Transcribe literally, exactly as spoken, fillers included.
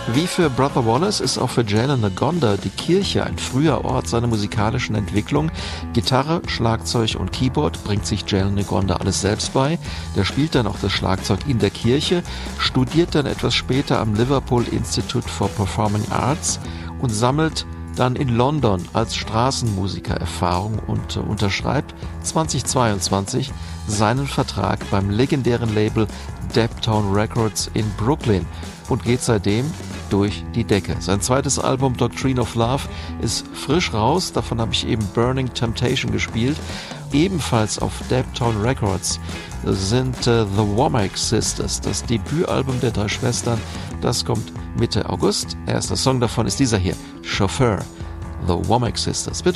Wie für Brother Wallace ist auch für Jalen Ngonda die Kirche ein früher Ort seiner musikalischen Entwicklung. Gitarre, Schlagzeug und Keyboard bringt sich Jalen Ngonda alles selbst bei. Der spielt dann auch das Schlagzeug in der Kirche, studiert dann etwas später am Liverpool Institute for Performing Arts und sammelt dann in London als Straßenmusiker Erfahrung und äh, unterschreibt zweitausendzweiundzwanzig seinen Vertrag beim legendären Label Daptown Records in Brooklyn und geht seitdem durch die Decke. Sein zweites Album Doctrine of Love ist frisch raus, davon habe ich eben Burning Temptation gespielt. Ebenfalls auf Daptown Records sind äh, The Womack Sisters, das Debütalbum der drei Schwestern. Das kommt Mitte August. Erster Song davon ist dieser hier, Chauffeur, The Womack Sisters. Bitte.